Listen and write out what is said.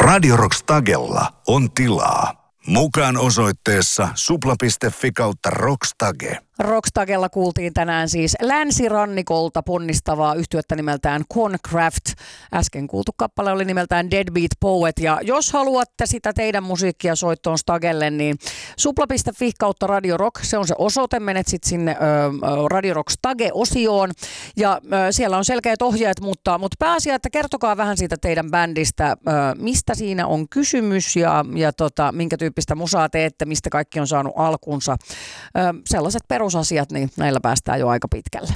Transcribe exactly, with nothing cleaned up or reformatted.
Radio Rock Stagella on tilaa. Mukaan osoitteessa supla piste fi kautta rockstage. Rockstagella kuultiin tänään siis länsirannikolta ponnistavaa yhtyettä nimeltään Concraft. Äsken kuultu kappale oli nimeltään Deadbeat Poet. Ja jos haluatte sitä teidän musiikkia soittoon Stagelle, niin supla piste fi kautta Radio Rock. Se on se osoite. Menet sitten sinne ö, Radio Rock Stage-osioon. Ja ö, siellä on selkeät ohjeet, mutta, mutta pääasia, että kertokaa vähän siitä teidän bändistä, ö, mistä siinä on kysymys ja, ja tota, minkä tyyppistä musaa teette, mistä kaikki on saanut alkunsa. Ö, sellaiset perusasiat, niin näillä päästään jo aika pitkälle.